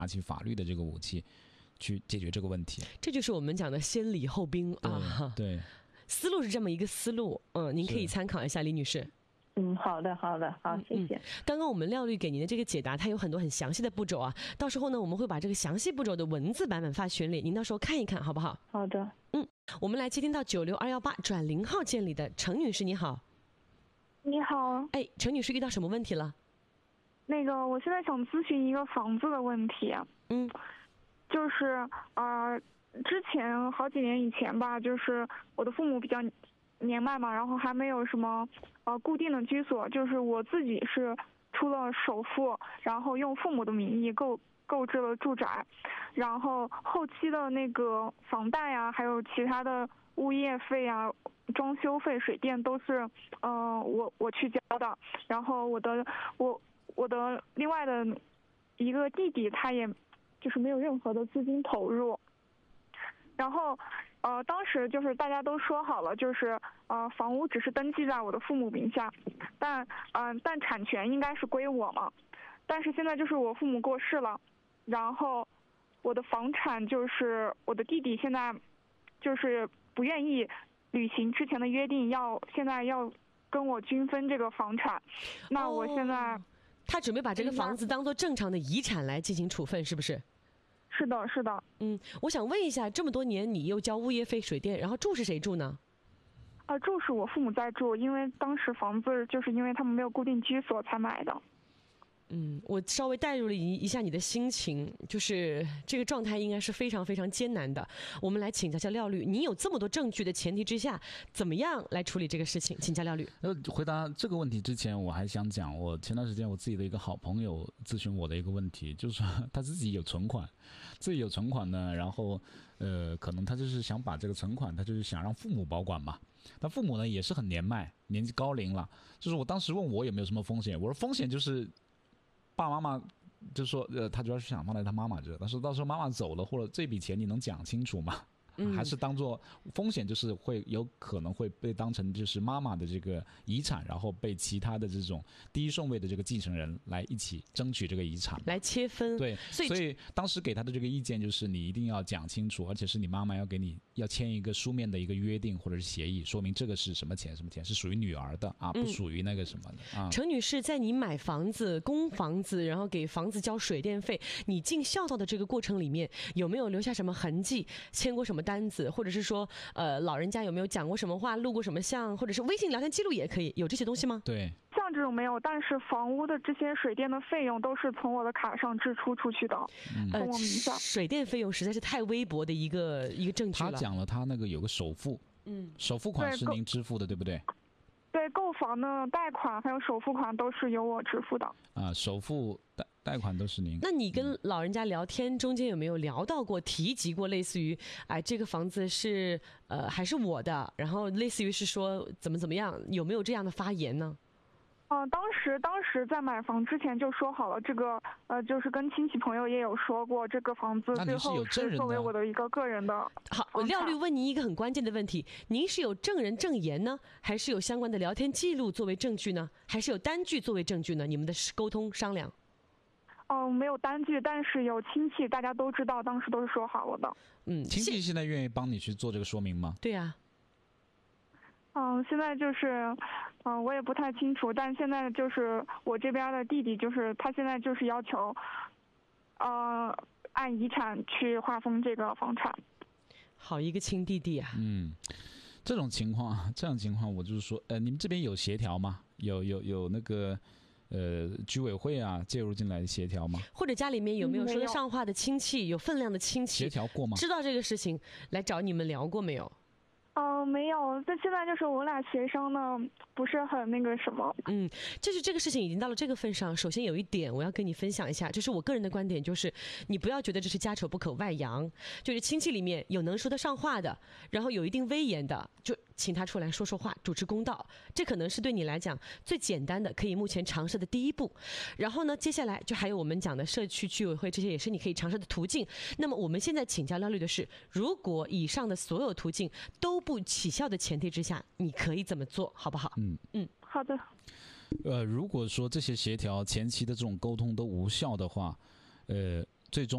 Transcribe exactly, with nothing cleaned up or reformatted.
拿起法律的这个武器去解决这个问题。 这就是我们讲的先礼后兵啊。 对， 思路是这么一个思路，嗯，您可以参考一下，李女士。 嗯，好的，好的，好，谢谢。 嗯、刚刚我们廖律给您的这个解答，它有很多很详细的步骤啊。到时候呢，我们会把这个详细步骤的文字版本发群里，您到时候看一看，好不好？ 好的。 嗯，我们来接听到九六二幺八转零号键里的程女士，你好。 你好。 哎，程女士遇到什么问题了？ 那个，我现在想咨询一个房子的问题。 嗯， 就是呃，之前好几年以前吧，就是我的父母比较年迈嘛，然后还没有什么呃固定的居所，就是我自己是出了首付，然后用父母的名义购购置了住宅，然后后期的那个房贷呀，还有其他的物业费啊、装修费、水电都是呃我我去交的，然后我的我我的另外的一个弟弟他也就是没有任何的资金投入。然后，呃，当时就是大家都说好了，就是呃，房屋只是登记在我的父母名下，但嗯、呃，但产权应该是归我嘛。但是现在就是我父母过世了，然后我的房产就是我的弟弟现在就是不愿意履行之前的约定，要现在要跟我均分这个房产。那我现在、哦、 他准备把这个房子当做正常的遗产来进行处分，是不是？ 是的，是的。 嗯，我想问一下，这么多年你又交物业费、水电，然后住是谁住呢？ 啊，住是我父母在住，因为当时房子就是因为他们没有固定居所才买的。 嗯，我稍微带入了一一下你的心情，就是这个状态应该是非常非常艰难的。我们来请教教廖律，你有这么多证据的前提之下，怎么样来处理这个事情？请教廖律。 呃，回答这个问题之前，我还想讲，我前段时间我自己的一个好朋友咨询我的一个问题，就是说他自己有存款，自己有存款呢，然后呃，可能他就是想把这个存款，他就是想让父母保管嘛。但父母呢也是很年迈，年纪高龄了，就是我当时问我有没有什么风险，我说风险就是爸爸妈妈就说呃，他主要是想放在他妈妈这，但是到时候妈妈走了，或者这笔钱你能讲清楚吗？嗯、还是当做风险，就是会有可能会被当成就是妈妈的这个遗产，然后被其他的这种第一顺位的这个继承人来一起争取这个遗产， 来切分。 对，所以, 所以当时给他的这个意见就是你一定要讲清楚，而且是你妈妈要给你要签一个书面的一个约定或者是协议，说明这个是什么钱什么钱是属于女儿的啊，不属于那个什么的、嗯、啊。 程女士，在你买房子、供房子，然后给房子交水电费，你尽孝道的这个过程里面，有没有留下什么痕迹？签过什么单子，或者是说，呃，老人家有没有讲过什么话，录过什么像，或者是微信聊天记录也可以，有这些东西吗？ 对， 像这种没有，但是房屋的这些水电的费用都是从我的卡上支出出去的，嗯、从我名下、呃。水电费用实在是太微薄的一个一个证据了。 他讲了，他那个有个首付，嗯，首付款是您支付的，对不对？ 对，购房的贷款还有首付款都是由我支付的。 啊，首付贷贷款都是您。 那你跟老人家聊天中间有没有聊到过、提及过类似于，哎，这个房子是呃还是我的，然后类似于是说怎么怎么样，有没有这样的发言呢？ 嗯、呃，当时当时在买房之前就说好了，这个呃，就是跟亲戚朋友也有说过，这个房子最后是作为我的一个个人的。 好，我廖律问您一个很关键的问题：您是有证人证言呢，还是有相关的聊天记录作为证据呢，还是有单据作为证据呢？你们的沟通商量？ 哦、呃，没有单据，但是有亲戚，大家都知道，当时都是说好了的。 嗯， 亲戚现在愿意帮你去做这个说明吗？ 对呀、啊。 嗯，现在就是，嗯，我也不太清楚，但现在就是我这边的弟弟，就是他现在就是要求，呃，按遗产去划分这个房产。 好一个亲弟弟啊！ 嗯，这种情况，这种情况，我就是说，呃，你们这边有协调吗？有有有那个，呃，居委会啊介入进来协调吗？ 或者家里面有没有说得上话的亲戚，有分量的亲戚协调过吗？ 知道这个事情来找你们聊过没有？ 哦、呃，没有，但现在就是我俩协商呢，不是很那个什么。 嗯，就是这个事情已经到了这个份上。首先有一点我要跟你分享一下，这是我个人的观点，就是你不要觉得这是家丑不可外扬，就是亲戚里面有能说得上话的，然后有一定威严的，就请他出来说说话，主持公道。这可能是对你来讲最简单的，可以目前尝试的第一步。然后呢，接下来就还有我们讲的社区居委会，这些也是你可以尝试的途径。那么我们现在请教廖律的是，如果以上的所有途径都不起效的前提之下，你可以怎么做，好不好？ 嗯嗯，好的。 呃，如果说这些协调前期的这种沟通都无效的话，呃， 最终。